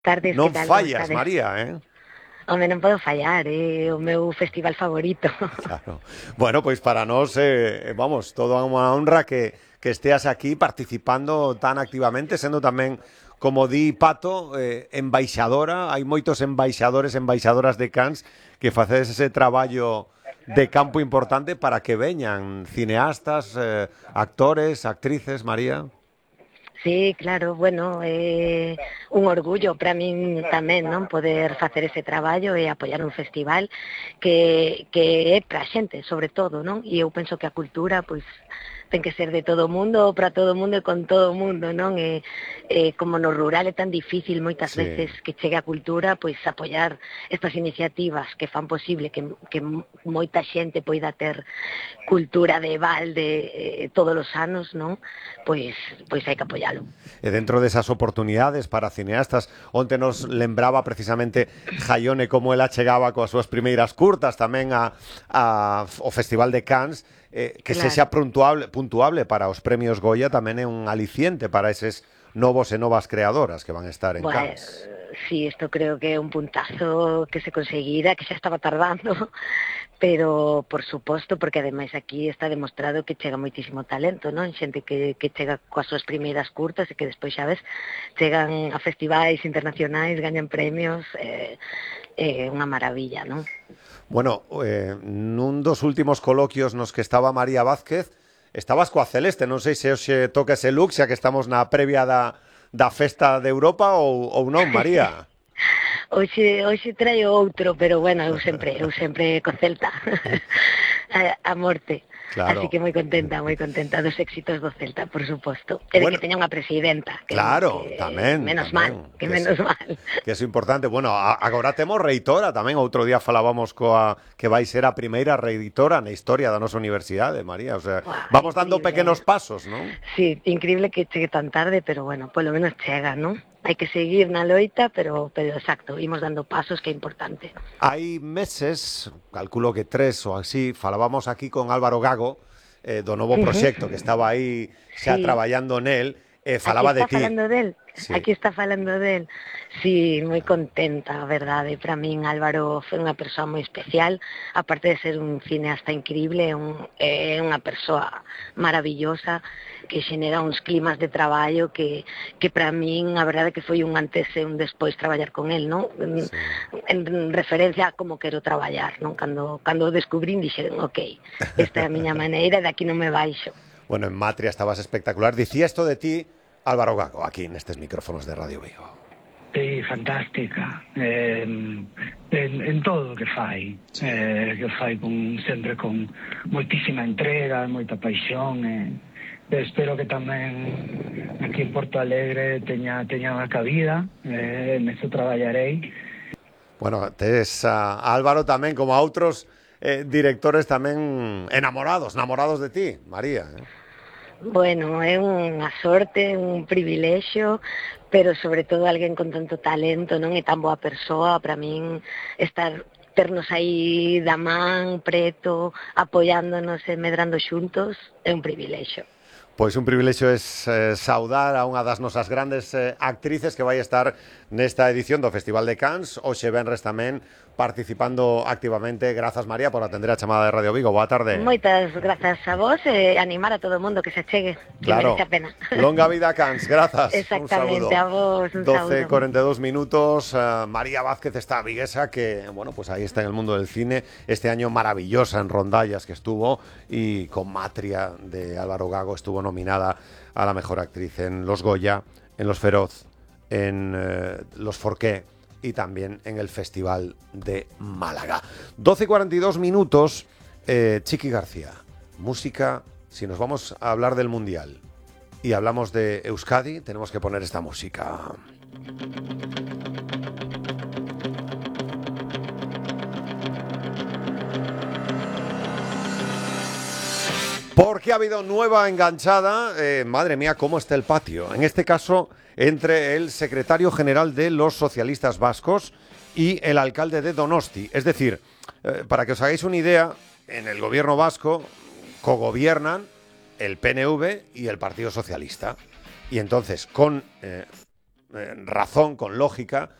Tardes, que Non tal, como fallas, estades? María, Home, non podo fallar, é o meu festival favorito. Claro. Bueno, pois para nós, vamos, toda unha honra que esteas aquí participando tan activamente, sendo tamén, como di Pato, embaixadora. Hai moitos embaixadores, embaixadoras de Cans que facedes ese traballo de campo importante para que veñan cineastas, actores, actrices, María. Sí, claro, bueno, é un orgullo para min tamén, non, poder facer ese traballo e apoiar un festival que é para a xente, sobre todo, non? E eu penso que a cultura, pois, ten que ser de todo o mundo, para todo o mundo e con todo o mundo, non? E como no rural é tan difícil moitas Sí. veces que chegue a cultura, pois apoiar estas iniciativas que fan posible que moita xente poida ter cultura de balde todos os anos, non? Pois hai que apoialo. E dentro desas oportunidades para cineastas, onte nos lembraba precisamente Jaione como ela chegaba coas súas primeiras curtas tamén ao Festival de Cannes, que Claro. sexa puntuable para os premios Goya tamén é un aliciente para eses novos e novas creadoras que van a estar en Bueno, Cannes. sí, esto creo que é un puntazo que se conseguirá, que xa estaba tardando, pero por suposto, porque ademais aquí está demostrado que chega moitísimo talento, non? Xente que chega coas súas primeiras curtas e que despois, xa ves, chegan a festivais internacionais, gañan premios, unha maravilla, non? Bueno, nun dos últimos coloquios nos que estaba María Vázquez, estabas coa Celeste, non sei se hoxe toca ese look, xa que estamos na previa da Festa de Europa ou non, María. Hoxe traio outro, pero bueno, eu sempre co Celta a morte. Así Claro. que moi contenta dos éxitos do Celta, por suposto. E de que Bueno, teña unha presidenta, claro, tamén, menos mal, tamén, que menos mal. que é importante. Bueno, agora temos reitora tamén, outro día falábamos coa que vai ser a primeira reitora na historia da nosa universidade, María, o sea, Buah, vamos dando increíble. pequenos pasos, non? Sí, increíble que chegue tan tarde, pero bueno, polo menos chega, non? Hai que seguir na loita, pero exacto, imos dando pasos, que é importante. Hai meses, calculo que 3 ou así, falábamos aquí con Álvaro Gago, do novo Ujú. proxecto que estaba aí xa Sí, traballando nel, e aquí falaba de está ti. falando del, Sí. aquí está falando del. Sí, moi contenta, a verdade. Para min Álvaro foi unha persoa moi especial, aparte de ser un cineasta increíble, é unha persoa maravillosa que xenera uns climas de traballo que para min a verdade que foi un antes e un despois traballar con el, non? Sí. En referencia a como quero traballar, non? Cando o descubrín dixen, ok, esta é a miña maneira, de aquí non me baixo. Bueno, en Matria estabas espectacular. Dicía esto de ti Álvaro Gago, aquí nestes micrófonos de Radio Vigo. Sí, fantástica en todo o que fai sempre con moitísima entrega, moita paixón espero que tamén aquí en Porto Alegre teña unha cabida, neso traballarei. Bueno, tes a Álvaro tamén como a outros directores tamén enamorados de ti, María. Bueno, é unha sorte, un privilexio, pero sobre todo alguén con tanto talento, non? E tan boa persoa, para min ternos aí da man, preto, apoiándonos e medrando xuntos, é un privilexio. Pois un privilexio es saudar a unha das nosas grandes actrices que vai estar nesta edición do Festival de Cannes, hoxe venres tamén participando activamente. Grazas, María, por atender a chamada de Radio Vigo. Boa tarde. Moitas grazas a vos e animar a todo o mundo que se chegue, que merece Claro. a pena. Longa vida, Cannes. Grazas. Un Exactamente, saludo. a vos, un 12:42 minutos. María Vázquez, esta viguesa que, bueno, pues ahí está en el mundo del cine. Este año maravillosa en Rondallas que estuvo y con Matria de Álvaro Gago estuvo nominada a la mejor actriz en Los Goya, en Los Feroz, en Los Forqué y también en el Festival de Málaga. 12:42 minutos. Chiqui García, música. Si nos vamos a hablar del Mundial y hablamos de Euskadi, tenemos que poner esta música. Porque ha habido nueva enganchada, madre mía, cómo está el patio. En este caso, entre el secretario general de los socialistas vascos y el alcalde de Donosti. Es decir, para que os hagáis una idea, en el gobierno vasco cogobiernan el PNV y el Partido Socialista. Y entonces, con razón, con lógica,